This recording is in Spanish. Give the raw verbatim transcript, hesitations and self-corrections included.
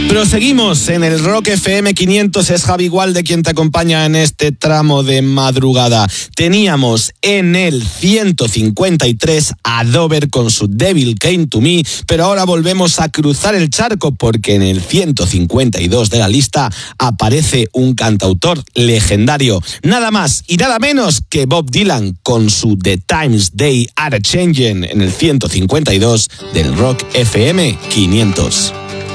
Proseguimos en el Rock F M quinientos, es Javi Gualde quien te acompaña en este tramo de madrugada. Teníamos en el ciento cincuenta y tres a Dover con su Devil Came to Me, pero ahora volvemos a cruzar el charco porque en el ciento cincuenta y dos de la lista aparece un cantautor legendario, nada más y nada menos que Bob Dylan con su The Times They Are Changing en el ciento cincuenta y dos del Rock F M quinientos.